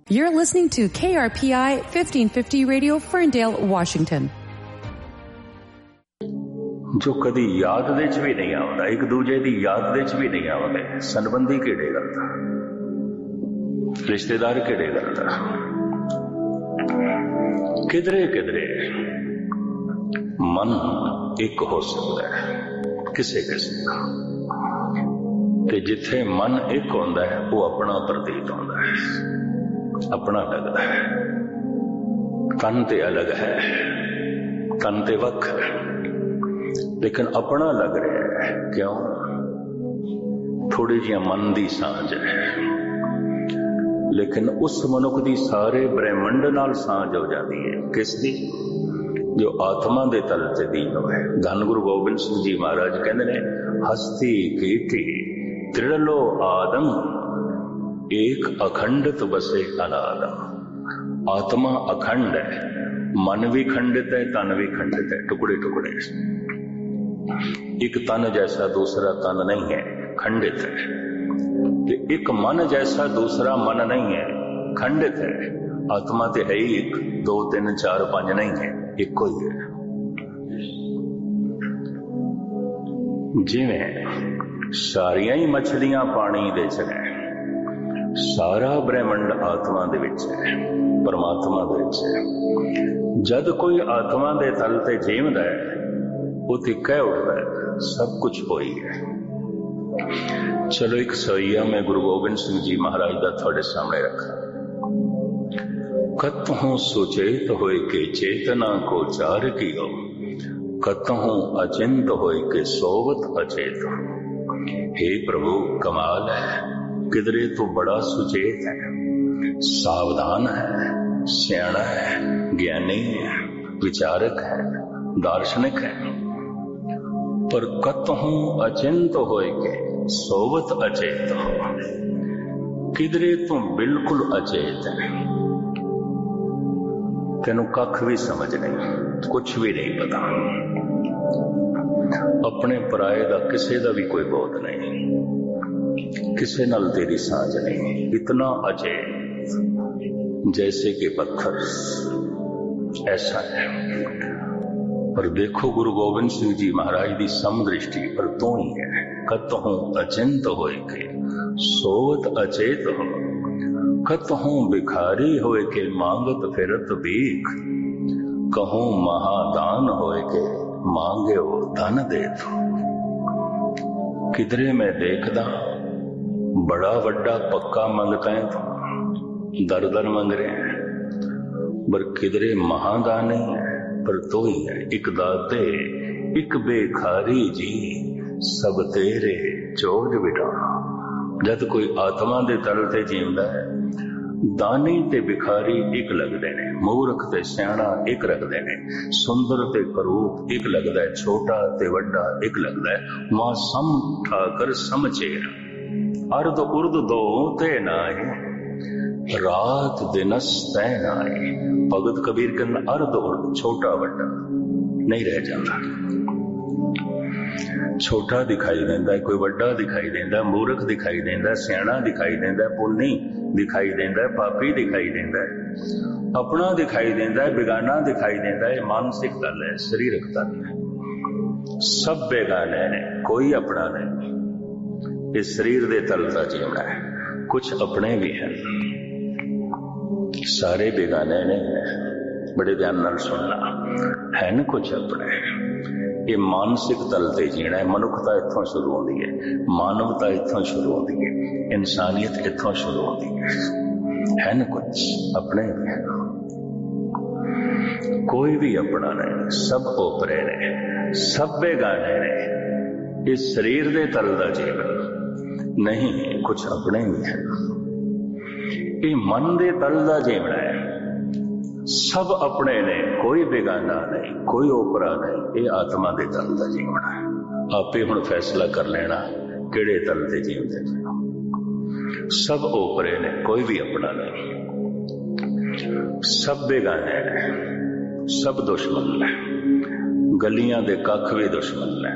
You're listening to KRPI 1550 Radio, Ferndale, Washington. जो कदी याद दे च भी नहीं आउंदा, एक दूजे दी याद दे च भी नहीं आउंदे, संबंधी केड़े करदा, रिश्तेदार केड़े करदा, किधरे किधरे मन एक हो सकता है किसे किसे का, ते जिथे मन एक होंदा है वो अपना प्रतीत होंदा है, अपना लगता है। तन ते अलग है, तन ते वख है, लेकिन अपना लग रहा है। क्यों? थोड़ी जी मन की सांझ है, लेकिन उस मनुख की सारे ब्रह्मंड नाल सांझ हो जाती है। किसदी? जो आत्मा के तल से दीन है। धन गुरु गोबिंद सिंह जी महाराज कहते हैं, हस्ती कीटी त्रिलो आदम, एक अखंडित बसे अनादम। आत्मा अखंड है, मन भी खंडित है, तन भी खंडित है, टुकड़े टुकड़े। एक तन जैसा दूसरा तन नहीं है, खंडित है। एक मन जैसा दूसरा मन नहीं है, खंडित है। आत्मा तो है ही एक, 2 3 4 5 नहीं है, एक ही है। जिवें सारियां ही मछलियां पानी दे च ने, सारा ब्रह्मंड आत्मा दे विच है, परमात्मा दे विच है। जद कोई आत्मा दे तल ते जीवदा है, उते कह उठदा है सब कुछ हो ही है। चलो एक सवैया मैं गुरु गोबिंद सिंह जी महाराज का थोड़े सामने रखा। कतहूं सुचेत होए के चेतना को चार कियो, कतहूं अचिंत होए के सोवत अचेत। हे प्रभु, कमाल है, किधरे तो बड़ा सुचेत है, सावधान है, सियाणा है, ज्ञानी है, विचारक है, दार्शनिक है, पर कतहूं अचिंत होए के सोवत अचेत हो। किधरे तो बिल्कुल अचेत है, तेनू कख भी समझ नहीं, कुछ भी नहीं पता, अपने पराए दा किसे दा भी कोई बोध नहीं, किसे नाल तेरी सांझ नहीं। इतना अचेत जैसे कि पत्थर, ऐसा है। पर देखो गुरु गोबिंद सिंह जी महाराज की समदृष्टि पर तो ही है। कतहूं अचिंत होए के सोवत अचेत हो, कतहूं भिखारी होए के मांगत फिरत भीख, कहूं महादान होए के मांगे हो धन दे दो। किधरे मैं देखदा बड़ा वड्डा पक्का मंगता है, तो दर दर मंग रहे हैं, पर किधरे महादान नहीं है, पर तो ही है। एक दाते एक बेखारी जी, सब तेरे चोज बिठाना। जद कोई आत्मा दे तल ते जीवदा है, दानी ते भिखारी एक लगदे ने, मूर्ख ते सियाणा एक लगदे ने, सुंदर ते करूप एक लगदा है, छोटा ते वड्डा एक लगदा है। मां सम ठाकर समचेर, अर्ध उर्द दो ते नाए, रात दिनस तय नाए। भगत कबीर के अर्ध उर्द, छोटा वड्डा नहीं रह जाता। छोटा दिखाई देता है, कोई वड्डा दिखाई देता है, मूर्ख दिखाई देता है, सियाणा दिखाई देता है, पुन्नी दिखाई देता है, पापी दिखाई देता है, अपना दिखाई देता है, बेगाना दिखाई देता है। मानसिक गल है, शरीरक गल है। सब बेगाने ने, कोई अपना नहीं। इस शरीर दे तल दा जीवना है, कुछ अपने भी हैं, सारे बेगाने नहीं है। बड़े ध्यान नाल सुनना है, न कुछ अपने। ये मानसिक तल ते जीना है। मनुखता इत्थों शुरू होती है, मानवता इत्थों शुरू होती है, इंसानियत इत्थों शुरू होती है न कुछ अपने भी है। कोई भी अपना नहीं, सब ओपरे ने, सब बेगाने ने। इस शरीर दे तल दा जीवन नहीं, कुछ अपने भी है। ये मन दे तल दा जीवना है, सब अपने ने, कोई बेगाना नहीं, कोई ओपरा नहीं। ये आत्मा दे तल दा जीवना है। आपे हुण फैसला कर लेना किहड़े तल ते जीवदे। सब ओपरे ने, कोई भी अपना नहीं, सब बेगाने ने, सब दुश्मन ने। गलियां दे कख भी दुश्मन ने,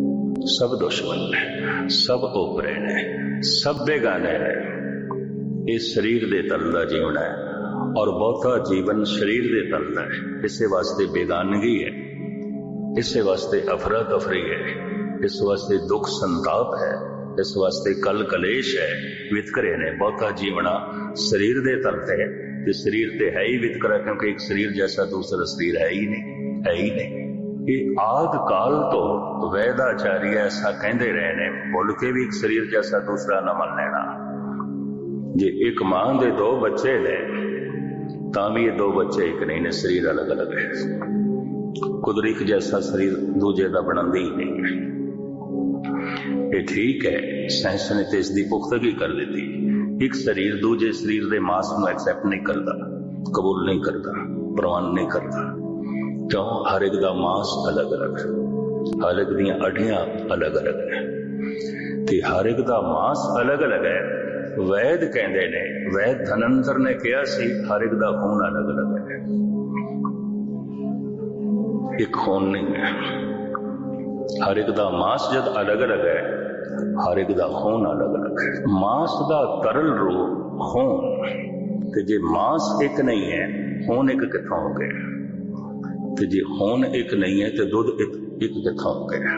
सब दुश्मन ने, सब ओपरे ने, सब बेगाने ने। ये शरीर दे तल दा जीवना है और बहुता जीवन शरीर दे तल दा है। इसे वास्ते बेगानगी है, इसे वास्ते अफरा तफरी है, इस वास्ते दुख संताप है, इस वास्ते कल कलेश है, वितकरे ने। बहुता जीवना शरीर दे तल ते है, शरीर ते है ही वितकरा, क्योंकि एक शरीर जैसा दूसरा शरीर है ही नहीं, है ही नहीं। ये आद काल तो वैदाचार्य ऐसा कहते रहे ने, बोल के भी एक शरीर जैसा दूसरा न मन लेना। जे एक मां दे दो बच्चे ने तां भी ये दो बच्चे एक नहीं ने, शरीर अलग अलग है। कुदरत जैसा शरीर दूजे का बनांदी ही नहीं है। ये ठीक है, साइंस ने तो इसकी पुख्तगी कर दी। एक शरीर दूजे शरीर के मास को एक्सैप्ट नहीं करता, कबूल नहीं करता, प्रवान नहीं करता। क्यों? हर एक का मास अलग अलग, हर एक दियां अड्डियां अलग अलग है, ते हर एक का मास अलग अलग है। वैद कहते ने, वैद धनंतर ने कहा सी हर एक का खून अलग अलग है, एक खून नहीं है। हर एक का मास जब अलग अलग है, हर एक का खून अलग अलग है। मास का तरल रूप खून, ते जे मास एक नहीं है खून एक किथों हो गया, ते जे खून एक नहीं है तो दुध एक किथों हो गया।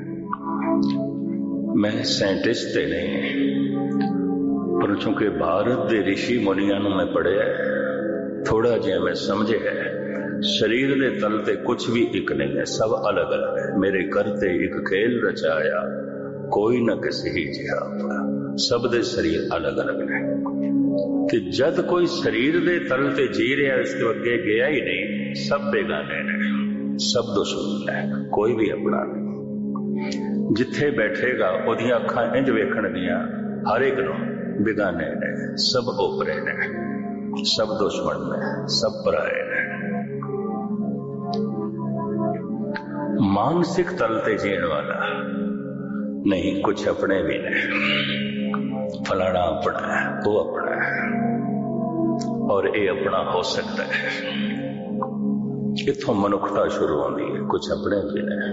मैं साइंटिस्ट नहीं, पर चूंकि भारत के ऋषि मुनिया मैं पढ़िया थोड़ा जिहा मैं समझे है, शरीर के तल ते कुछ भी एक नहीं है, सब अलग अलग है। मेरे करते एक खेल रचाया, कोई न किसी ही जिहा, सब दे शरीर अलग अलग है। कि जद कोई शरीर के तल ते जी रहा, उसके अगे गया ही नहीं, सब बेगाने ने, सब दुश्मन है, कोई भी अपना नहीं। जिथे बैठेगा ओदियां अखां इंज वेखणगियां, हर एक नूं बेगाने ने, सब ओपरे ने, सब दुश्मन ने, सब पराए ने। मानसिक तल ते जीण वाला नहीं, कुछ अपने भी ने, फलाना अपना है, वो अपना है, और ये अपना हो सकता है। इत्थों मनुखता शुरू होती है, कुछ अपने भी ने,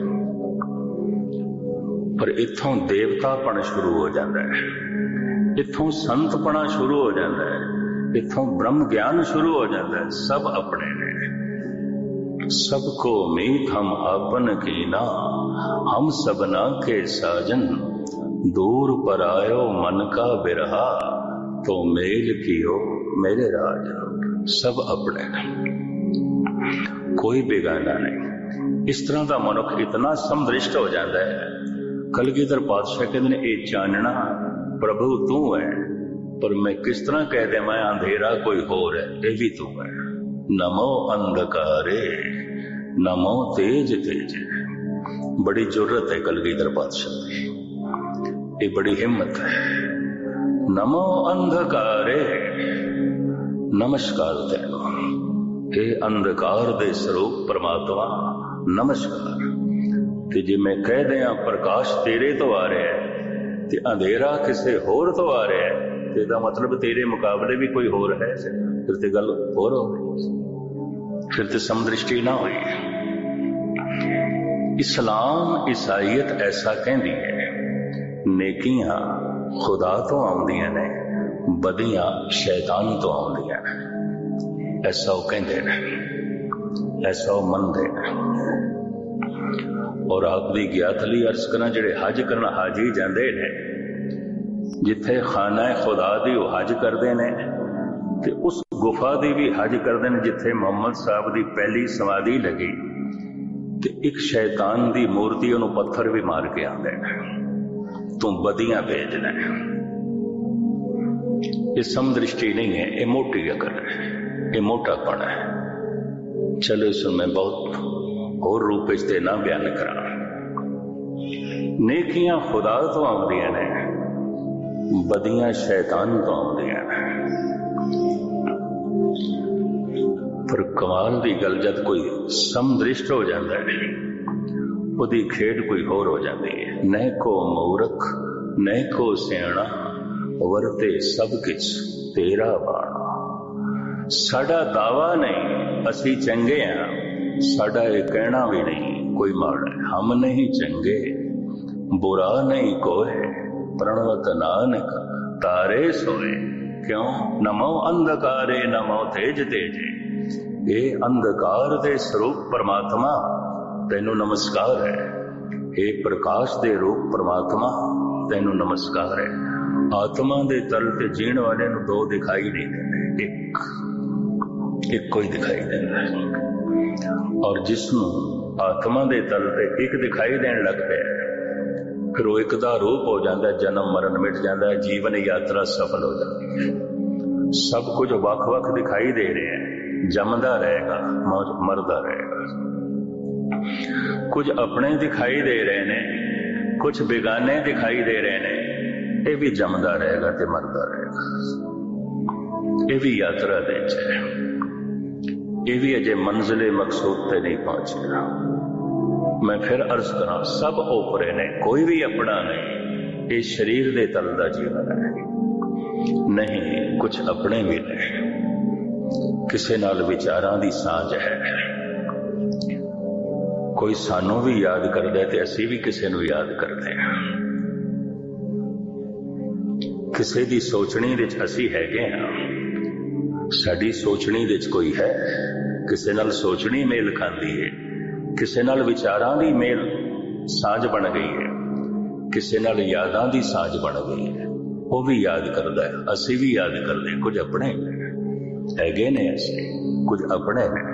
पर इत्थों देवतापन शुरू हो जाता है, इत्थों संतपना शुरू हो जाता है, इत्थों ब्रह्म ज्ञान शुरू हो जाता है। सब अपने ने, सबको मीत हम आपन की ना, हम सबना के साजन, दूर पर आयो मन का बिरहा, तो मेल कियो मेरे राज। सब अपने ने, कोई बेगाना नहीं। इस तरह का मनुख इतना समदृष्ट हो जाता है, कलगीधर पातशाह कहते हैं, ये जानना प्रभु तू है, पर मैं किस तरह कह दे मैं अंधेरा कोई होर है, ये भी तू है। नमो अंधकारे नमो तेज तेज। बड़ी जरूरत है कलगीधर पातशाह की, ये बड़ी हिम्मत है। नमो अंधकारे, नमस्कार तेनो, हे अंधकार दे स्वरूप परमात्मा नमस्कार। ते जे मैं कह दिया प्रकाश तेरे तो आ रहा है ते अंधेरा किसी होर तो आ रहा है, ते दा मतलब तेरे मुकाबले भी कोई होर है, फिर ते गल होर हो गई, फिर ते समदृष्टि ना हुई। इस्लाम ईसाईयत ऐसा कहती है, नेकियां खुदा तो आउंदियां ने, बदियां शैतान तो आउंदियां ने, ऐसा वो कहते हैं, ऐसा वो मनते हैं। और आप दी ज्ञात लई अर्ज करना, जेड़े हज करना हाजी जाते हैं, जिथे खाना खुदा दी वो हज करते हैं, ते उस गुफा दी भी हज करते हैं जिथे मुहम्मद साहब दी पहली समाधि लगी, ते एक शैतान दी मूर्ति उन्होंने पत्थर भी मार के आते हैं, तू बदियां भेजना है। ये समदृष्टि नहीं है, ये मोटी अकल है, ये मोटापन है। चलो इसमें मैं बहुत और रूप इसते ना बयान करा। नेकियां खुदा तो आउंदियां ने, बदियां शैतान तो आउंदियां ने। पर कमाल दी गल, जब कोई समदृष्ट हो जाता है, उदी खेड कोई होर हो जाती है। न को मूर्ख न को सियाणा, वरते सब किछ तेरा बाणा। साडा दावा नहीं असी चंगे हैं, साडा ये कहना भी नहीं कोई माड़ा है। हम नहीं चंगे बुरा नहीं कोय, प्रणवत नानक तारे सोए, क्यों? नमो अंधकारे नमो तेज तेजे। ये अंधकार दे स्वरूप परमात्मा तैनू नमस्कार है। हे प्रकाश दे रूप परमात्मा तैनू नमस्कार है। आत्मा दे तल ते जीण वाले नू दो दिखाई नहीं देते, एक कोई दिखाई देता है। और जिसनू आत्मा दे तल ते एक दिखाई देन लग पे फिर वो एक दा रूप हो जाता है, जन्म मरण मिट जाता है, जीवन यात्रा सफल हो जाती है। सब कुछ वख वख दिखाई दे रहे हैं, जमदा रहेगा मरदा रहेगा। कुछ अपने दिखाई दे रहे ने, कुछ बेगाने दिखाई दे रहे ने, ये भी जमदा रहेगा ते मरदा रहेगा। ये भी यात्रा दे है, ये भी अजे मंजिले मकसूद ते नहीं पहुंचेगा। मैं फिर अर्ज करा, सब ओपरे ने, कोई भी अपना नहीं। ये शरीर दे तल दा जीवन है नहीं, कुछ अपने भी ने, किसे नाल विचारां दी सांझ है। कोई सानू भी याद करदा है ते असीं भी किसे नू याद करदे हां। किसे दी सोचनी विच असीं हैगे हां, साडी सोचनी विच कोई है, किसे नाल सोचनी मेल खांदी है, किसे नाल विचारां दी मेल सांझ बन गई है, किसे नाल यादां दी सांझ बन गई है। वो भी याद करदा है, असीं भी याद करदे। कुछ अपने हैगे ने, असीं कुछ अपने ने।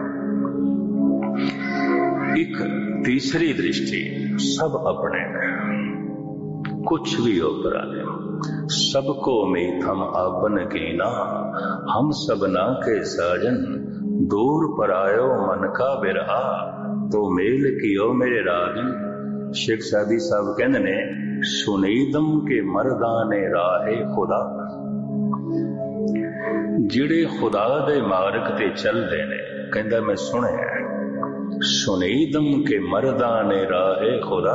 एक तीसरी दृष्टि, सब अपने ने, कुछ भी ओपरा ने। सबको मीत हम आपन कीना, हम सबना के साजन, दूर परायो मन का बिरहा, तो मेल कियो मेरे राजन। शेख सादी साहब कहते ने, सुनीदम के मरदाने राहे खुदा। जिहड़े खुदा दे मार्ग ते चलदे ने, कहंदा मैं सुनिया, सुनीदम के मरदाने राहे खुदा,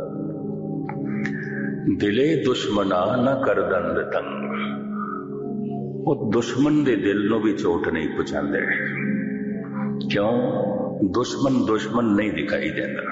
दिले दुश्मना न कर दंद तंग। वो दुश्मन दे दिल नू भी चोट नहीं पहुंचाते। क्यों? दुश्मन दुश्मन नहीं दिखाई देता।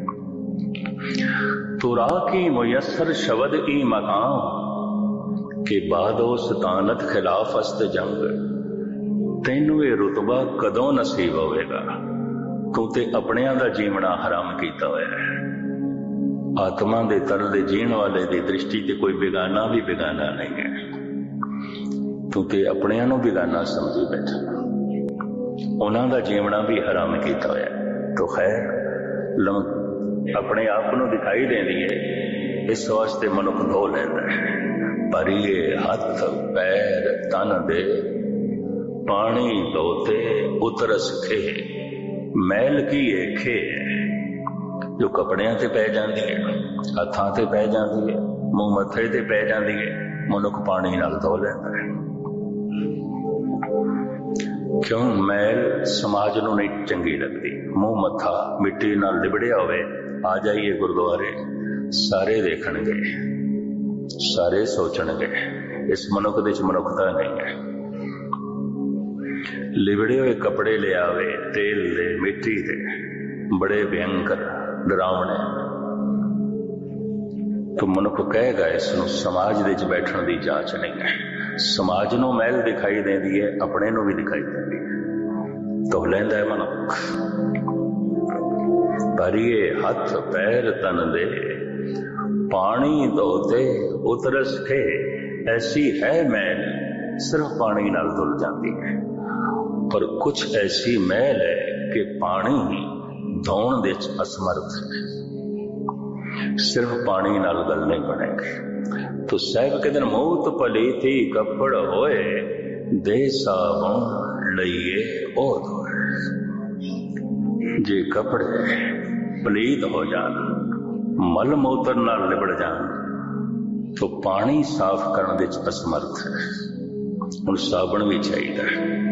तुरा की मुयसर शब्द ई मकाम के बादो सतानत खिलाफ अस्त जंग। तैनू ये रुतबा कदों नसीब होवेगा? तू ते अपनियां दा जीवना हराम कीता होया है। आत्मा दे तल दे जीण वाले दी दृष्टि ते कोई बेगाना भी बेगाना नहीं है। तू ते अपनियां नू बेगाना समझी बैठा, उन्हां दा जीवना भी हराम कीता होया। तो खैर अपने आप नू दिखाई देंदी है, इस वास्ते मनुख धो लैंदा है। भरीए हथ पैर तन दे, पानी धोते उतरस खे, मैल की खे जो कपड़ियां ते पै जाती है, हथां ते पै जाती है, मुंह मथे ते पै जाती है, मनुख पानी नाल धो लैंदा है। क्यों? मैल समाज नू नहीं चंगी लगती। मुंह मथा मिट्टी नाल लिबड़िया होवे, आ जाइए गुरुद्वारे, सारे देखणगे, सारे सोचणगे इस मनुख दे च मनुखता नहीं है। लिबड़े हुए कपड़े ले आवे, तेल दे, मिट्टी दे, बड़े भयंकर डरावने, तो मनुख कहेगा इसनू समाज दे च बैठण दी जांच नहीं है। समाज नू मैल दिखाई देंदी है, अपने नू भी दिखाई देंदी है, तो लैंदा है मनुख। भरिए हथ पैर तन दे, पानी धोते उतरस खे। ऐसी है मैल सिर्फ पानी नाल धुल जाती है, पर कुछ ऐसी मैल है कि पानी धोण दे असमर्थ है, सिर्फ पानी नाल गल नहीं बनेगी। तो साहब कहते हैं, मौत भली थी कपड़ होए, दे साबुन लईए ओ धोए। जे कपड़े पलीत हो जान, मल मूत्र नाल लिबड़ जान, तो पानी साफ करने विच असमर्थ है। हुण साबुन भी चाहिए।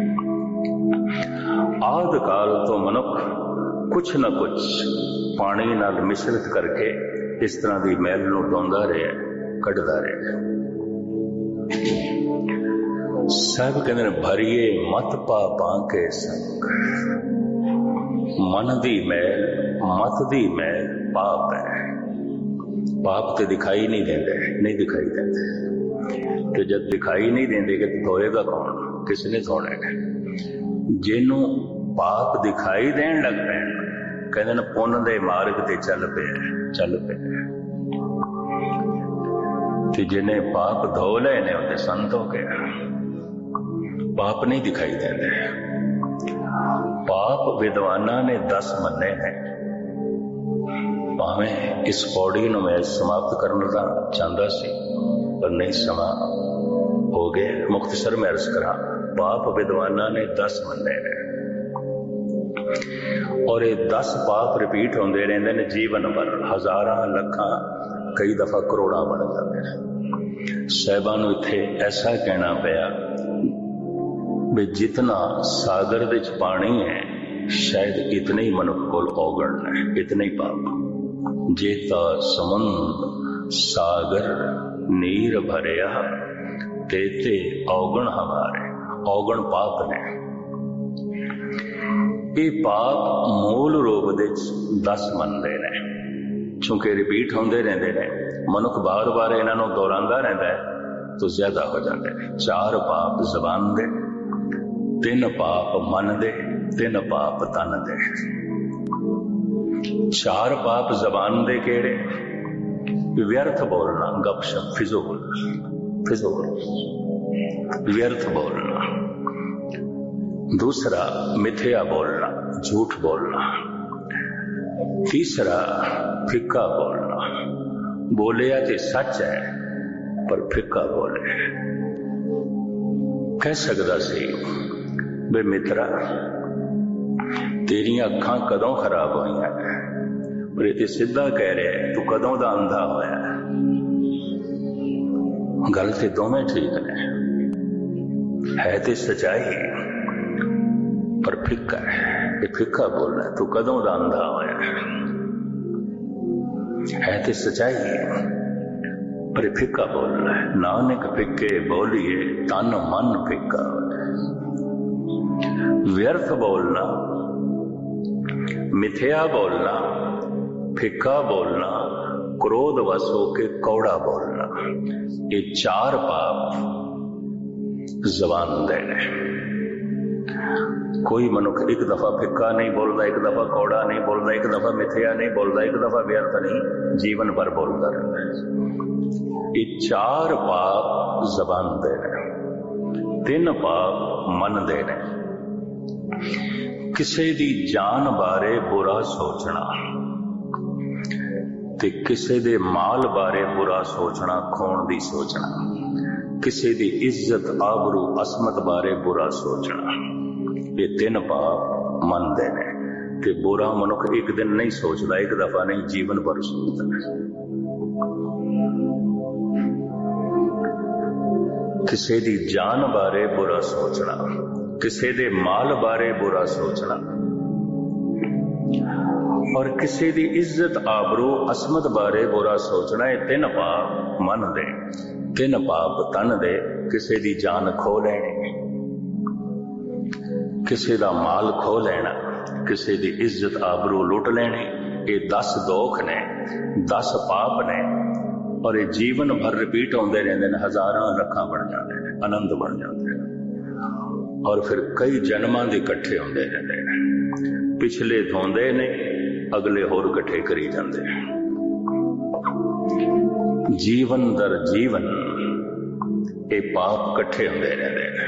आद काल तो मनुख कुछ न कुछ पानी नाल मिश्रित करके इस तरह की मैल नू धोंदा रहा, कढ़दा रहा। सब कहते भरिए मत पापां के संग। मन दी मैल, मत दी मैल पाप है। पाप तो दिखाई नहीं देते, नहीं दिखाई देते। तो जब दिखाई नहीं देंगे कि धोएगा कौन, किसने धोने? जिन्हों पाप दिखाई देन लग पे कहते न पुन दे मार्ग ते चल पे ते जिन्हें पाप धो ले ने उन्हें संत हो गया। पाप नहीं दिखाई देते। पाप विद्वाना ने 10 मन्ने हैं। भावें इस पौड़ी नूं मैं समाप्त करना चाहता सी पर नहीं, समा हो गया। मुख्तसर मैं अर्ज करा, पाप विद्वाना ने 10 मन्ने हैं और ये 10 पाप रिपीट होंदे रहंदे ने जीवन भर, हजारां लखां कई दफा करोड़ां बन जाते हैं। साहिबां नूं इत्थे ऐसा कहना पिया भी जितना सागर विच पानी है शायद इतने ही मनुख कोल औगण है, इतने ही पाप। जेता समुंद सागर नीर भरिया तेते औगण हमारे, औगण पाप ने। ये पाप मूल रूप दे 10 मनदे ने, चूंकि रिपीट होंदे रहंदे ने, मनुख बार बार इन्हां नूं दोहरांदा रहिंदा है तो ज्यादा हो जाते हैं। 4 पाप जबान दे, 3 पाप मन दे, 3 पाप तन दे। 4 पाप जबान दे केड़े? व्यर्थ बोलना, गपशप, फिजूल व्यर्थ बोलना। दूसरा मिथ्या बोलना, झूठ बोलना। तीसरा फिक्का बोलना, बोलिया तो सच है पर फिक्का बोले। कह सकदा सी बे मित्रा तेरियां अखां कदों खराब होईयां, पर ये सीधा कह रहे तू कदों दा अंधा होया। गल ते दोवें ठीक ने, है तो सच्चाई पर फिक्का है। ये फिक्का बोलना तू कदों दा अंधा होया, है तो सच्चाई पर फिक्का बोलना है। नानक फिक्के बोलिए तन मन फिक्का। व्यर्थ बोलना, मिथ्या बोलना, फिक्का बोलना, क्रोध वश होके कौड़ा बोलना, ये 4 पाप जबान दे ने। कोई मनुख एक दफा फिक्का नहीं बोलता, एक दफा कौड़ा नहीं बोलता, एक दफा मिथ्या नहीं बोलता, एक दफा व्यर्थ नहीं, जीवन भर बोलता रहता है। ये 4 पाप जबान दे ने, 3 पाप मन दे ने। किसी दी जान बारे बुरा सोचना ते किसी दे माल बारे बुरा सोचना, खोण दी सोचना। किसी दी इज्जत आबरू असमत बारे बुरा सोचना, ये 3 पाप मन दे ने। ते बुरा मनुख एक दिन नहीं सोचता, एक दफा नहीं, जीवन भर सोचता है। किसी दी जान बारे बुरा सोचना, किसी दे माल बारे बुरा सोचना और किसी दी इज्जत आबरू असमत बारे बुरा सोचना, ये 3 पाप मन दे, 3 पाप तन दे। किसी दी जान खो लेनी, किसी दा माल खो लेना, किसी दी इज्जत आबरू लुट लेनी, ये 10 दोख ने, 10 पाप ने और ये जीवन भर रिपीट होंदे रहंदे ने। हजारां लखां बन जाते हैं, आनंद बन जाते हैं और फिर कई जन्मां दे इकट्ठे होंदे रहंदे ने। पिछले धोंदे ने, अगले होर इकट्ठे करी जाते हैं। जीवन दर जीवन ये पाप इकट्ठे होंदे रहंदे ने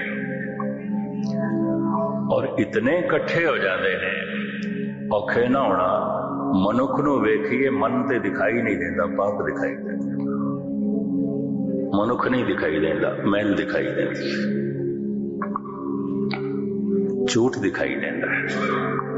और इतने इकट्ठे हो जाते हैं, औखे ना होना। मनुख नूं वेखिए, मन ते दिखाई नहीं देता, पाप दिखाई देता। मनुख नहीं दिखाई देता, मैल दिखाई देती, झूठ दिखाई देता है।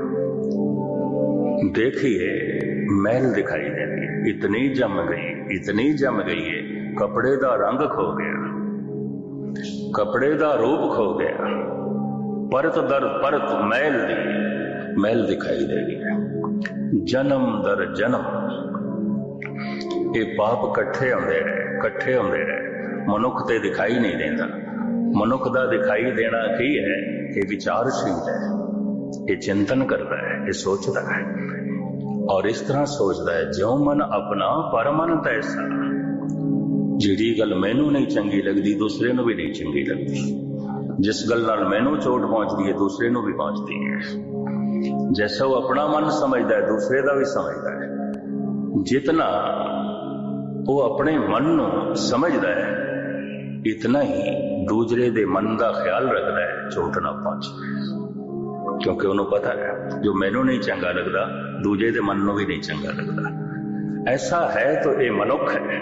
देखिए मैल दिखाई देती है, इतनी जम गई, इतनी जम गई है, कपड़े का रंग खो गया, कपड़े का रूप खो गया, परत दर परत मैल दिखाई देगी। जन्म दर जन्म ये पाप कट्ठे होंदे रहे, मनुख ते दिखाई नहीं देता। मनुख दा दिखाई देना की है, ये विचारशील है, ये चिंतन करता है, ये सोचता है और इस तरह सोचता है, ज्यों मन अपना पर मन तैसा। ਜਿਹੜੀ ਗੱਲ ਮੈਨੂੰ ਨਹੀਂ ਚੰਗੀ ਲੱਗਦੀ ਦੂਸਰੇ ਨੂੰ ਵੀ ਨਹੀਂ ਚੰਗੀ ਲੱਗਦੀ। ਜਿਸ ਗੱਲ ਨਾਲ ਮੈਨੂੰ ਚੋਟ ਪਹੁੰਚਦੀ ਹੈ ਦੂਸਰੇ ਨੂੰ ਵੀ ਪਹੁੰਚਦੀ ਹੈ। ਜੈਸਾ ਉਹ ਆਪਣਾ ਮਨ ਸਮਝਦਾ ਹੈ ਦੂਸਰੇ ਦਾ ਵੀ ਸਮਝਦਾ ਹੈ। ਜਿਤਨਾ ਉਹ ਆਪਣੇ ਮਨ ਨੂੰ ਸਮਝਦਾ ਹੈ ਇਤਨਾ ਹੀ ਦੂਜਰੇ ਦੇ ਮਨ ਦਾ ਖਿਆਲ ਰੱਖਦਾ ਹੈ ਚੋਟ ਨਾ ਪਹੁੰਚੇ। ਕਿਉਂਕਿ ਉਹਨੂੰ ਪਤਾ ਹੈ ਜੋ ਮੈਨੂੰ ਨਹੀਂ ਚੰਗਾ ਲੱਗਦਾ ਦੂਜੇ ਦੇ ਮਨ ਨੂੰ ਵੀ ਨਹੀਂ ਚੰਗਾ ਲੱਗਦਾ। ਐਸਾ ਹੈ ਤਾਂ ਇਹ ਮਨੁੱਖ ਹੈ।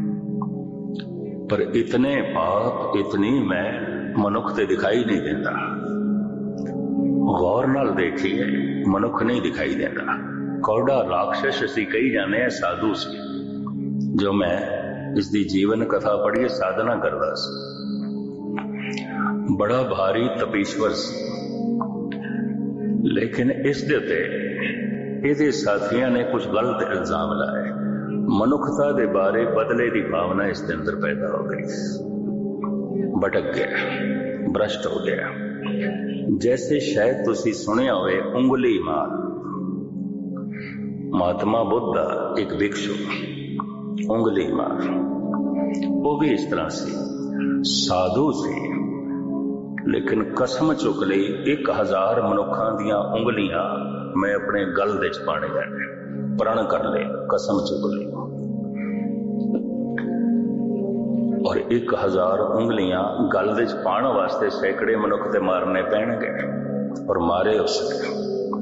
ਪਰ ਇਤਨੇ ਪਾਪ ਇਤਨੀ ਮੈਂ ਮਨੁੱਖ ਤੇ ਦਿਖਾਈ ਨਹੀਂ ਦਿੰਦਾ। ਗੌਰ ਨਾਲ ਦੇਖੀਏ ਮਨੁੱਖ ਨਹੀਂ ਦਿਖਾਈ ਦਿੰਦਾ। ਕੌੜਾ ਰਾਖਸ਼ ਅਸੀਂ ਕਹੀ ਜਾਂਦੇ ਆ ਸਾਧੂ ਸੀ। ਜੋ ਮੈਂ ਇਸ ਦੀ ਜੀਵਨ ਕਥਾ ਪੜ੍ਹੀ ਸਾਧਨਾ ਕਰਦਾ ਸੀ, ਬੜਾ ਭਾਰੀ ਤਪੀਸ਼ਵਰ ਸੀ। ਲੇਕਿਨ ਇਸ ਦੇ ਉੱਤੇ ਇਹਦੇ ਸਾਥੀਆਂ ਨੇ ਕੁਝ ਗਲਤ ਇਲਜ਼ਾਮ ਲਾਏ। ਮਨੁੱਖਤਾ ਦੇ ਬਾਰੇ ਬਦਲੇ ਦੀ ਭਾਵਨਾ ਇਸ ਦੇ ਅੰਦਰ ਪੈਦਾ ਹੋ ਗਈ। ਭਟਕ ਗਿਆ, ਭ੍ਰਸ਼ਟ ਹੋ ਗਿਆ। ਜੈਸੇ ਸ਼ਾਇਦ ਤੁਸੀਂ ਸੁਣਿਆ ਹੋਵੇ ਉਂਗਲੀ ਮਾਰ। ਮਹਾਤਮਾ ਬੁੱਧ ਦਾ ਇੱਕ ਭਿਕਸ਼ੂ ਉਂਗਲੀ ਮਾਰ, ਉਹ ਵੀ ਇਸ ਤਰ੍ਹਾਂ ਸੀ, ਸਾਧੂ ਸੀ। ਲੇਕਿਨ ਕਸਮ ਚੁੱਕ ਲਈ 1000 ਮਨੁੱਖਾਂ ਦੀਆਂ ਉਂਗਲੀਆਂ ਮੈਂ ਆਪਣੇ ਗਲ ਦੇ ਚ ਪਾਣੀਆਂ ਨੇ। ਪ੍ਰਣ ਕਰ ਲਏ, ਕਸਮ ਚੁੱਕ ਲਈ। ਔਰ 1000 ਉਂਗਲੀਆਂ ਗਲ ਦੇ ਚ ਪਾਣ ਵਾਸਤੇ ਸੈਂਕੜੇ ਮਨੁੱਖ ਤੇ ਮਾਰਨੇ ਪੈਣਗੇ। ਔਰ ਮਾਰੇ ਉਸਨੇ।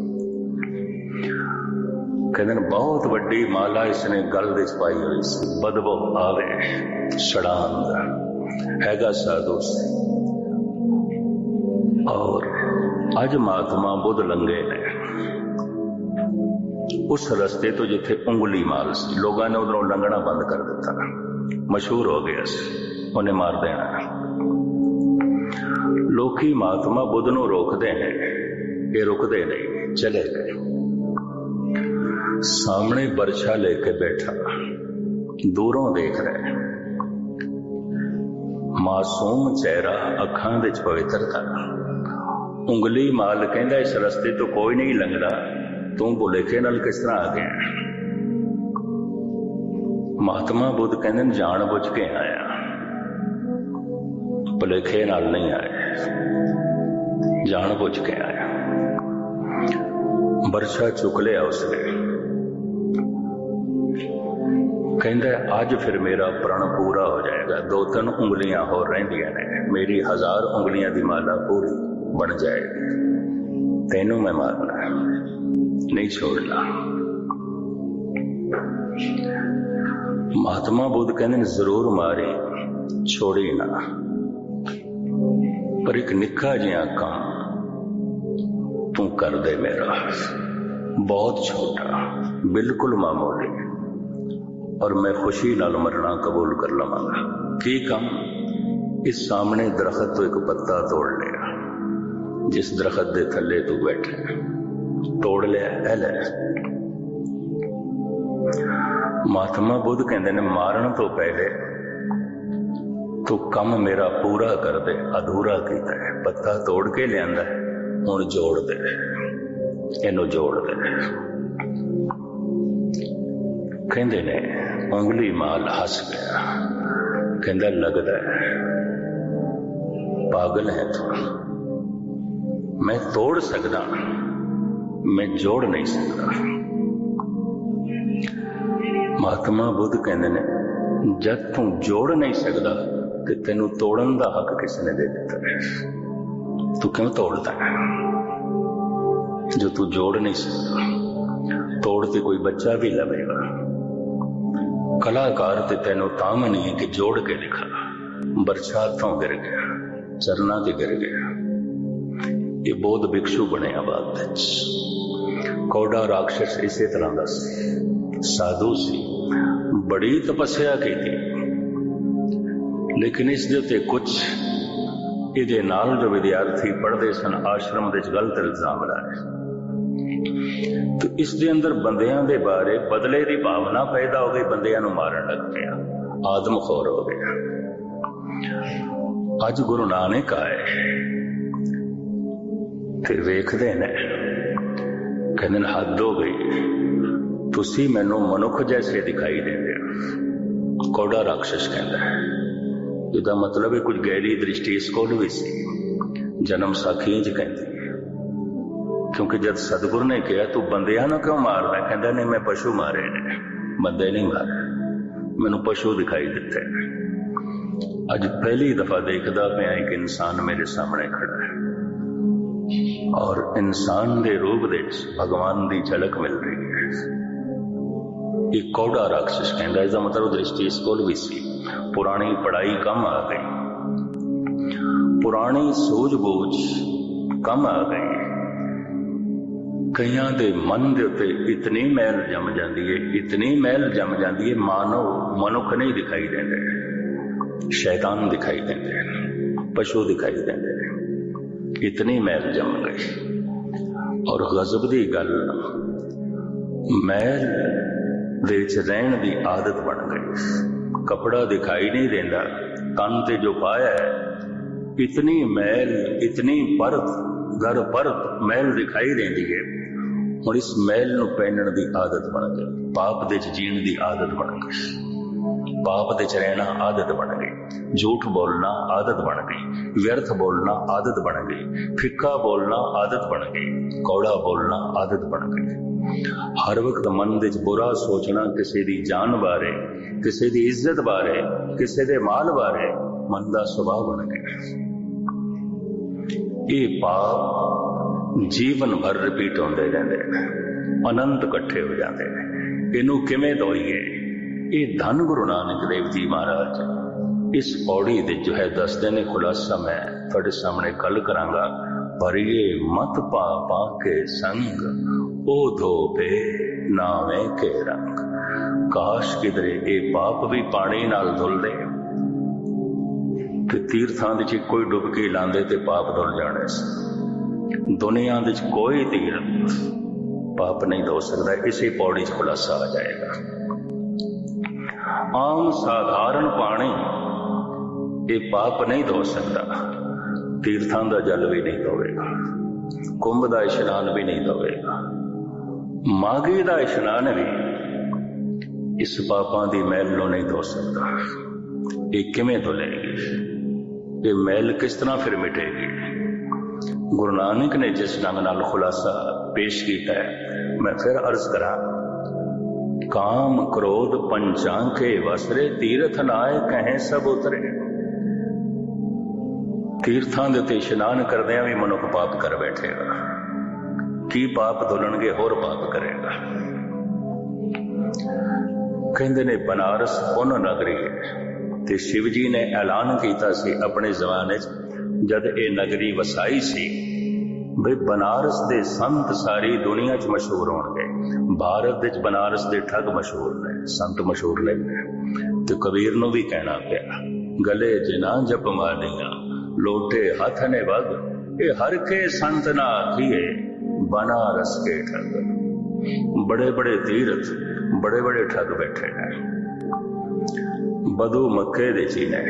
ਕਹਿੰਦੇ ਨੇ ਬਹੁਤ ਵੱਡੀ ਮਾਲਾ ਇਸਨੇ ਗਲ ਦੇ ਚ ਪਾਈ ਹੋਈ ਸੀ। ਬਦਬੂ ਆਵੇ ਛੜਾਂ ਦਾ ਹੈਗਾ ਸਾਧੂ ਸੀ। ਔਰ ਅੱਜ ਮਹਾਤਮਾ ਬੁੱਧ ਲੰਘੇ ਨੇ ਉਸ ਰਸਤੇ ਤੋਂ ਜਿੱਥੇ ਉਂਗਲੀ ਮਾਲ ਸੀ। ਲੋਕਾਂ ਨੇ ਉਧਰੋਂ ਲੰਘਣਾ ਬੰਦ ਕਰ ਦਿੱਤਾ। ਮਸ਼ਹੂਰ ਹੋ ਗਿਆ ਸੀ, ਉਹਨੇ ਮਾਰ ਦੇਣਾ। ਲੋਕੀ ਮਹਾਤਮਾ ਬੁੱਧ ਨੂੰ ਰੋਕਦੇ ਨੇ, ਇਹ ਰੁਕਦੇ ਨਹੀਂ, ਚਲੇ ਗਏ। ਸਾਹਮਣੇ ਬਰਛਾ ਲੈ ਕੇ ਬੈਠਾ, ਦੂਰੋਂ ਦੇਖ ਰਿਹਾ, ਮਾਸੂਮ ਚਿਹਰਾ, ਅੱਖਾਂ ਵਿੱਚ ਪਵਿੱਤਰਤਾ। ਉਂਗਲੀ ਮਾਲ ਕਹਿੰਦਾ ਇਸ ਰਸਤੇ ਤੋਂ ਕੋਈ ਨਹੀਂ ਲੰਘਦਾ, ਤੂੰ ਭੁਲੇਖੇ ਨਾਲ ਕਿਸ ਤਰ੍ਹਾਂ ਆ ਗਿਆ? ਮਹਾਤਮਾ ਬੁੱਧ ਕਹਿੰਦੇ ਨੇ ਜਾਣ ਬੁੱਝ ਕੇ ਆਇਆ, ਭੁਲੇਖੇ ਨਾਲ ਨਹੀਂ ਆਇਆ, ਜਾਣ ਬੁੱਝ ਕੇ ਆਇਆ। ਬਰਛਾ ਚੁੱਕ ਲਿਆ ਉਸਨੇ। ਕਹਿੰਦਾ ਅੱਜ ਫਿਰ ਮੇਰਾ ਪ੍ਰਣ ਪੂਰਾ ਹੋ ਜਾਏਗਾ। 2-3 ਉਂਗਲੀਆਂ ਹੋਰ ਰਹਿੰਦੀਆਂ ਨੇ, ਮੇਰੀ 1000 ਉਂਗਲੀਆਂ ਦੀ ਮਾਲਾ ਪੂਰੀ ਬਣ ਜਾਏਗੀ। ਤੈਨੂੰ ਮੈਂ ਮਾਰਨਾ ਨਹੀਂ ਛੋੜਨਾ। ਮਹਾਤਮਾ ਬੁੱਧ ਕਹਿੰਦੇ ਨੇ ਜ਼ਰੂਰ ਮਾਰੇ, ਛੋੜੀ ਨਾ। ਪਰ ਇੱਕ ਨਿੱਕਾ ਜਿਹਾ ਕੰਮ ਤੂੰ ਕਰ ਦੇ ਮੇਰਾ, ਬਹੁਤ ਛੋਟਾ, ਬਿਲਕੁਲ ਮਾਮੂਲੀ, ਔਰ ਮੈਂ ਖੁਸ਼ੀ ਨਾਲ ਮਰਨਾ ਕਬੂਲ ਕਰ ਲਵਾਂਗਾ। ਕੀ ਕੰਮ? ਇਸ ਸਾਹਮਣੇ ਦਰਖਤ ਤੋਂ ਇੱਕ ਪੱਤਾ ਤੋੜ ਲਿਆ, ਜਿਸ ਦਰਖਤ ਦੇ ਥੱਲੇ ਤੂੰ ਬੈਠਾ, ਤੋੜ ਲਿਆ, ਇਹ ਲੈ। ਮਹਾਤਮਾ ਬੁੱਧ ਕਹਿੰਦੇ ਨੇ ਮਾਰਨ ਤੋਂ ਪਹਿਲੇ ਤੂੰ ਕੰਮ ਮੇਰਾ ਪੂਰਾ ਕਰ ਦੇ, ਅਧੂਰਾ ਕੀਤਾ ਹੈ। ਪੱਤਾ ਤੋੜ ਕੇ ਲਿਆਂਦਾ, ਹੁਣ ਜੋੜ ਦੇ, ਇਹਨੂੰ ਜੋੜ ਦੇ। ਕਹਿੰਦੇ ਨੇ ਉਂਗਲੀ ਮਾਲ ਹੱਸ ਗਿਆ। ਕਹਿੰਦਾ ਲੱਗਦਾ ਪਾਗਲ ਹੈ ਤੂੰ, ਮੈਂ ਤੋੜ ਸਕਦਾ, ਮੈਂ ਜੋੜ ਨਹੀਂ ਸਕਦਾ। ਮਹਾਤਮਾ ਬੁੱਧ ਕਹਿੰਦੇ ਨੇ ਜਦ ਤੂੰ ਜੋੜ ਨਹੀਂ ਸਕਦਾ ਤੇ ਤੈਨੂੰ ਤੋੜਨ ਦਾ ਹੱਕ ਕਿਸ ਨੇ ਦੇ ਦਿੱਤਾ? ਤੂੰ ਕਿਉਂ ਤੋੜਦਾ ਹੈ ਜੋ ਤੂੰ ਜੋੜ ਨਹੀਂ ਸਕਦਾ? ਤੋੜ ਤੇ ਕੋਈ ਬੱਚਾ ਵੀ ਲਵੇਗਾ। ਕਲਾਕਾਰ ਤੇ ਤੈਨੂੰ ਤਾਂ ਨਹੀਂ ਕਿ ਜੋੜ ਕੇ ਲਿਖਾ। ਬਰਛਾ ਤੋਂ ਗਿਰ ਗਿਆ, ਚਰਨਾਂ ਤੇ ਗਿਰ ਗਿਆ। ਇਹ ਬੋਧ ਭਿਕਸ਼ੂ ਬਣਿਆ ਬਾਅਦ ਵਿੱਚ। ਕੌੜਾ ਰਾਖਸ਼ ਇਸੇ ਤਰ੍ਹਾਂ ਦਾ ਸੀ, ਸਾਧੂ ਸੀ, ਬੜੀ ਤਪੱਸਿਆ ਕੀਤੀ। ਲੇਕਿਨ ਇਸ ਦੇ ਉੱਤੇ ਕੁਝ ਇਹਦੇ ਨਾਲ ਜੋ ਵਿਦਿਆਰਥੀ ਪੜ੍ਹਦੇ ਸਨ ਆਸ਼ਰਮ ਦੇ ਵਿੱਚ ਗਲਤ ਇਲਜ਼ਾਮ ਲਾਏ। ਤੇ ਇਸ ਦੇ ਅੰਦਰ ਬੰਦਿਆਂ ਦੇ ਬਾਰੇ ਬਦਲੇ ਦੀ ਭਾਵਨਾ ਪੈਦਾ ਹੋ ਗਈ, ਬੰਦਿਆਂ ਨੂੰ ਮਾਰਨ ਲੱਗ ਪਿਆ, ਆਦਮਖੋਰ ਹੋ ਗਿਆ। ਅੱਜ ਗੁਰੂ ਨਾਨਕ ਆਏ ਤੇ ਵੇਖਦੇ ਨੇ, ਕਹਿੰਦੇ ਨੇ ਹੱਦ ਹੋ ਗਈ, ਤੁਸੀਂ ਮੈਨੂੰ ਮਨੁੱਖ ਜੈਸੇ ਦਿਖਾਈ ਦਿੰਦੇ ਹੋ, कौड़ा राक्षस कहता है। ਇਹਦਾ ਮਤਲਬ ਹੈ ਕੁਝ ਗਹਿਰੀ ਦ੍ਰਿਸ਼ਟੀ ਇਸ ਕੋਲ ਵੀ ਸੀ। ਜਨਮ ਸਾਖੀ ਚ ਕਹਿੰਦੀ ਹੈ, ਕਿਉਂਕਿ ਜਦ ਸਤਿਗੁਰ ਨੇ ਕਿਹਾ ਤੂੰ ਬੰਦਿਆਂ ਨੂੰ ਕਿਉਂ ਮਾਰਦਾ, ਕਹਿੰਦਾ ਨਹੀਂ ਮੈਂ ਪਸ਼ੂ ਮਾਰੇ ਨੇ, ਬੰਦੇ ਨਹੀਂ ਮਾਰੇ, ਮੈਨੂੰ ਪਸ਼ੂ ਦਿਖਾਈ ਦਿੱਤੇ। ਅੱਜ ਪਹਿਲੀ ਦਫਾ ਦੇਖਦਾ ਪਿਆ ਇੱਕ ਇਨਸਾਨ ਮੇਰੇ ਸਾਹਮਣੇ ਖੜਾ ਹੈ ਔਰ ਇਨਸਾਨ ਦੇ ਰੂਪ ਦੇ ਵਿੱਚ ਭਗਵਾਨ ਦੀ ਝਲਕ ਮਿਲ ਰਹੀ ਹੈ। ਇਹ ਕੌੜਾ ਰਾਖਸ਼ ਕਹਿੰਦਾ, ਇਸਦਾ ਮਤਲਬ ਦ੍ਰਿਸ਼ਟੀ ਇਸ ਕੋਲ ਵੀ ਸੀ। ਪੁਰਾਣੀ ਪੜ੍ਹਾਈ ਕੰਮ ਆ ਗਈ, ਪੁਰਾਣੀ ਸੂਝ-ਬੂਝ ਕੰਮ ਆ ਗਈ। ਕਈਆਂ ਦੇ ਮਨ ਦੇ ਉੱਤੇ ਇਤਨੀ ਮੈਲ ਜੰਮ ਜਾਂਦੀ ਹੈ, ਇਤਨੀ ਮੈਲ ਜੰਮ ਜਾਂਦੀ ਹੈ, ਮਾਨੋ ਮਨੁੱਖ ਨਹੀਂ ਦਿਖਾਈ ਦਿੰਦੇ, ਸ਼ੈਤਾਨ ਦਿਖਾਈ ਦਿੰਦੇ ਨੇ, ਪਸ਼ੂ ਦਿਖਾਈ ਦਿੰਦੇ ਨੇ। ਇਤਨੀ ਮੈਲ ਜੰਮ ਗਈ। ਔਰ ਗਜ਼ਬ ਦੀ ਗੱਲ, ਮੈਲ ਦੇ ਵਿੱਚ ਰਹਿਣ ਦੀ ਆਦਤ ਬਣ ਗਈ। कपड़ा दिखाई नहीं देता, तन ते जो पाया है इतनी मैल, इतनी परत घर परत मैल दिखाई देती है। और इस मैल नूं पहनण दी आदत बन गई, पाप दे च जीण दी आदत बन गई, पाप दे च रहना आदत बन गई, झूठ बोलना आदत बन गई, व्यर्थ बोलना आदत बन गई, फिक्का बोलना आदत बन गई, कौड़ा बोलना आदत बन गई। हर वक्त मन दे च बुरा सोचना, किसी दी जान बारे, किसी दी इज्जत बारे, किसी दे माल बारे मन दा सुभाव बन गया। ये पाप जीवन भर रिपीट होंदे रहंदे ने, अनंत इकट्ठे हो जाते हैं। इनू किवें धोईए? ये धन गुरु नानक देव जी महाराज इस पौड़ी दे जो है दसदे ने, खुलासा मैं तुहाडे सामने कल करांगा। पर ये मत पापा के संग ओ धोबे नावे के रंग। काश किधरे ये पाप भी पानी नाल धुलदे ते तीर्थां दे च कोई डुबकी लांदे ते पाप धुल जाने सी। दुनिया दे च कोई तीर्थ पाप नहीं धो सकता। इसी पौड़ी च खुलासा आ जाएगा। आम साधारण पानी ये पाप नहीं धो सकता, तीर्थां दा जल भी नहीं धोवेगा, कुंभ दा इशनान भी नहीं धोवेगा, मागी दा इशनान भी इस पापां दी मैल नूं नहीं धो सकता। ये किवें धुलेगी? ये मैल किस तरह फिर मिटेगी? गुरु नानक ने जिस ढंग नाल खुलासा पेश किया है, मैं फिर अर्ज करा। काम क्रोध पंचांखे वसरे, तीर्थ नाए कहें सब उतरे। तीर्थां दे ते इशनान करदिआं भी मनुख पाप कर बैठेगा। की पाप धुलणगे, होर पाप करेगा। कहंदे ने बनारस पुन नगरी है ते शिव जी ने ऐलान किया सी अपने जमाने जद ये नगरी वसाई सी, भाई बनारस दे संत सारी दुनिया च मशहूर होणगे। भारत विच बनारस दे ठग मशहूर ने, संत मशहूर नहीं। ते कबीर नूं भी कहना पिया, गले जिना जप मानिया लोटे हथ ने वग, ये हर के संत ना आखिए बनारस के ठग। बड़े बड़े तीर्थ, बड़े बड़े ठग बैठे हैं। बधू मक्के दे चीने,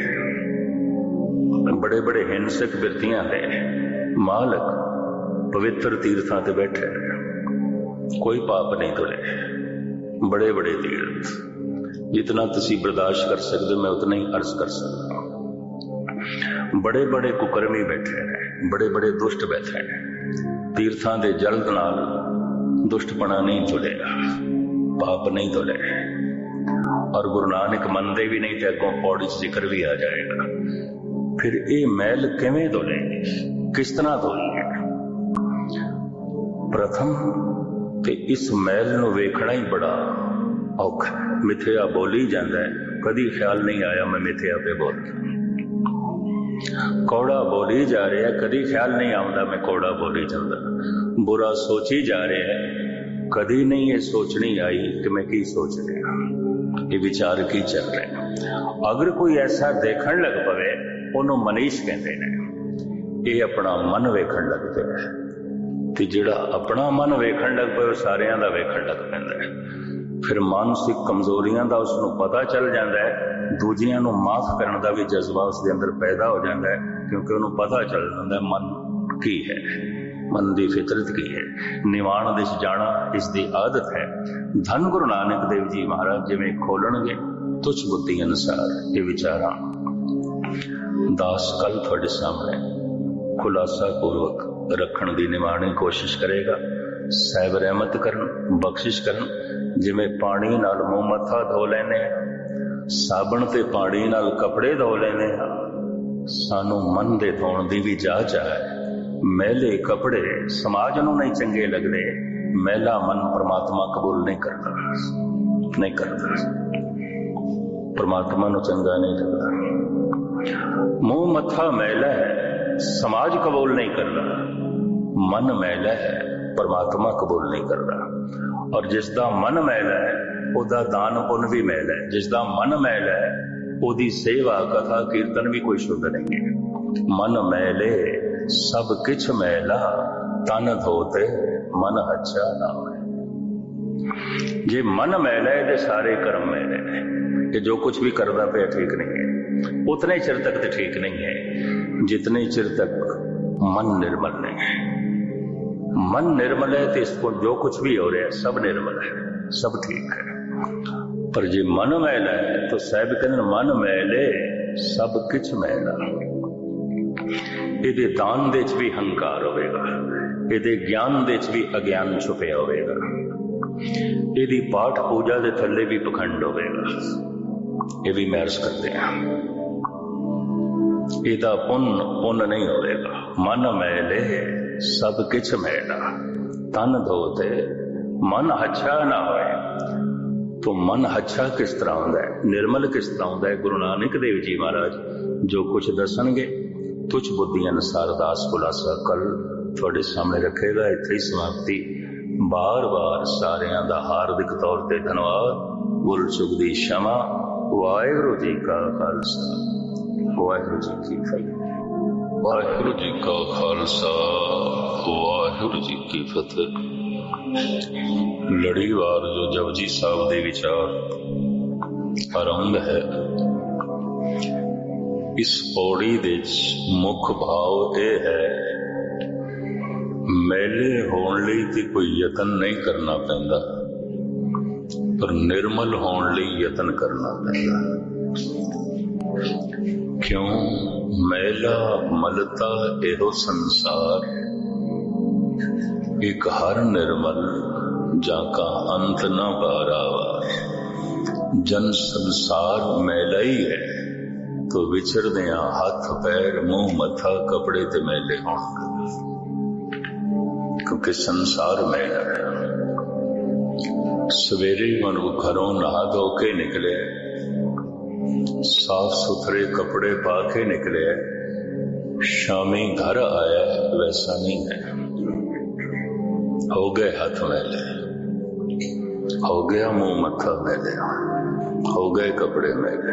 बड़े बड़े हिंसक बिरतियां दे मालक पवित्र तीर्थां ते बैठे हैं। कोई पाप नहीं धुले। बड़े बड़े तीर्थ, जितना तुसी बर्दाश्त कर सकते मैं उतना ही अर्ज कर सकता। बड़े बड़े कुकर्मी बैठे हैं, बड़े बड़े दुष्ट बैठे हैं। तीर्थां दे जल्द नाल दुष्टपना नहीं धुलेगा, पाप नहीं धुले। और गुरु नानक मनदे भी नहीं थे, अगों पौड़ी जिक्र भी आ जाएगा। फिर ये मैल किवें धुलेगी, किस तरह धुलेगी? प्रथम ते इस मैल नूं वेखना ही बड़ा औखा। मिथ्या बोली जाता है, कदी ख्याल नहीं आया मैं मिथ्या पे बोलता। कौड़ा बोली जा रहा है, कदी ख्याल नहीं आता मैं कौड़ा बोली जाता। बुरा सोची जा रहा है, कदी नहीं ये सोचनी आई कि मैं की सोच रहा, ये विचार की चल रहे। अगर कोई ऐसा देखण लग पवे, उन्होंने मनीष कहते हैं, ये अपना मन वेखण लग पे। ते जिहड़ा अपना मन वेखण लग पे, सारियां दा वेखण लग पैंदा है। फिर मानसिक कमजोरियां दा उसनूं पता चल जाता है, दूजियां नूं माफ करने का भी जज्बा उसके अंदर पैदा हो जाता है, क्योंकि उन्होंने पता चल जाता है मन की है, मन की फितरत की है। निवाण दिश जाना इसकी आदत है। धन गुरु नानक देव जी महाराज जिवें खोलणगे तुझ बुद्धि अनुसार ये विचारां दास कल थोड़े सामने खुलासा पूर्वक रखण दी निमाणी कोशिश करेगा। साहिब रहमत करन, बख्शिश करन। जिवें पानी नाल मूँह मत्था धो लैने, साबण ते पानी नाल कपड़े धो लैने, सानू मन दे धोण दी भी जाच है। मैले कपड़े समाज नूं नहीं चंगे लगदे, मैला मन परमात्मा कबूल नहीं करता, नहीं करता, परमात्मा नूं चंगा नहीं लगदा। मूँह मत्था मैला है, समाज कबूल नहीं करता। मन मैला है, परमात्मा कबूल नहीं करता। और जिसका मन मैला है उहदा दान पुण्य भी मैला है। जिसका मन मैला है उहदी सेवा कथा कीर्तन भी कोई शुद्ध नहीं है। मन मैले सब किछ मैला, तन धोते मन अच्छा ना होए। जे मन मैला है तो सारे कर्म मैले ने। कि जो कुछ भी करता पे ठीक नहीं है, उतने चिर तक तो ठीक नहीं है जितने चिर तक मन निर्मल नहीं है। मन निर्मल है तो इसको जो कुछ भी हो रहा है सब निर्मल है, सब ठीक है। पर जे मन मैला है तो साहब कहते मन मैले सब किछ मैला। ਇਹਦੇ ਦਾਨ ਦੇ ਚ ਵੀ ਹੰਕਾਰ ਹੋਵੇਗਾ, ਇਹਦੇ ਗਿਆਨ ਦੇ ਚ ਵੀ ਅਗਿਆਨ ਛੁਪਿਆ ਹੋਵੇਗਾ, ਇਹਦੀ ਪਾਠ ਪੂਜਾ ਦੇ ਥੱਲੇ ਵੀ ਪਖੰਡ ਹੋਵੇਗਾ। ਇਹ ਵੀ ਮੈਰਸ ਕਰਦੇ ਆ। ਇਹਦਾ ਪੁੰਨ ਨਹੀਂ ਹੋਵੇਗਾ। ਮਨ ਮੈਲੇ ਸਭ ਕਿਛ ਮੈਲਾ, ਤਨ ਧੋਤੇ ਮਨ ਹੱਛਾ ਨਾ ਹੋਏ। तो मन हच्छा किस तरह होंदा है, निर्मल किस तरह होंदा है? गुरु नानक देव जी महाराज जो कुछ दसणगे तुझ बुद्धि अनुसार दास खुलासा कल थोड़े सामने रखेगा। इत्थे ही समाप्ति। बार बार सारियां दा हार्दिक तौर ते धन्यवाद। भुल चुक दी क्षमा। वाहिगुरू जी का खालसा, वाहिगुरू जी की फतेह। वाहिगुरू जी का खालसा, वाहिगुरू जी की फतेह। लड़ीवार जो जपजी साहब दे विचार आरंभ है, इस पौड़ी दे मुख भाव यह है मेले होने लई ते कोई यतन नहीं करना पैंदा, पर निर्मल होने लई यतन करना पैंदा। क्यों? मैला मलता एहो संसार, एक हर निर्मल जाका अंत न पारावार। जन संसार मैला ही है तो विचरदियां हाथ पैर मुंह मथा कपड़े ते मैले होणगे, क्योंकि संसार मैला है। सवेरे मनु घरों नहा धो के निकले, साफ सुथरे कपड़े पा के निकले, शामी घर आया वैसा नहीं है। हो गए हाथ मैले, हो गया मुंह मत्था मैले, हो गए कपड़े मैले।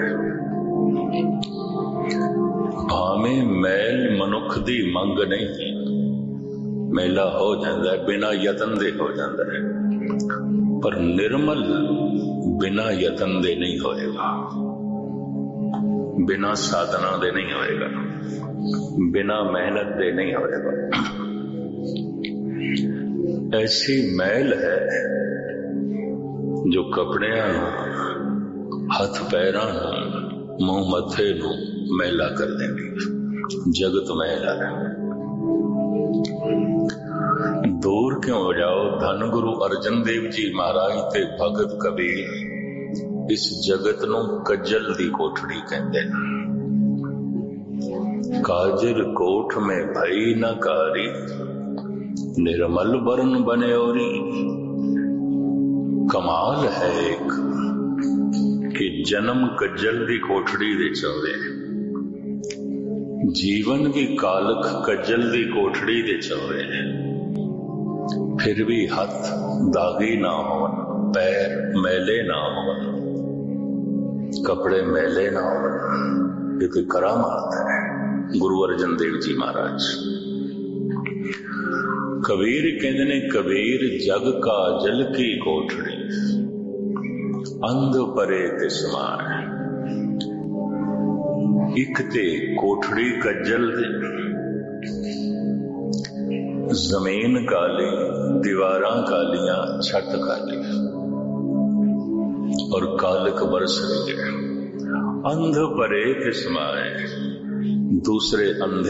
भावें मैल मनुख दी मंग नहीं, मेला हो जाता है बिना यतन दे हो जाता है, पर निर्मल बिना यतन दे नहीं होएगा, बिना साधना दे नहीं होएगा, बिना मेहनत दे नहीं होएगा। ऐसी मैल है जो कपड़ियां हथ पैरां मुंह मथे नू मैला कर देंगी। जगत मैला है। दूर क्यों हो जाओ। धन गुरु अर्जन देव जी महाराज ते भगत कबीर इस जगत नू कजल दी कोठड़ी कहते हैं। काजल कोठ में भई न कारी, निर्मल वर्ण बनेओरी। कमाल है एक कि जन्म कज्जल दी कोठड़ी दे चौवे, जीवन की कालख कज्जल दी कोठड़ी दे चौवे, फिर भी हाथ दागी ना हो, पैर मैले ना हो, कपड़े मैले ना हो। ये तो करामात है गुरु अर्जन देव जी महाराज। कबीर कहते ने कबीर जग का जल की कोठड़ी, अंध परे ते समाए। एक ते कोठड़ी कज्जल दे, जमीन काली, दीवारां कालियां, छत काली, और कालिक बरस रही है। अंध परे समाए दूसरे अंधे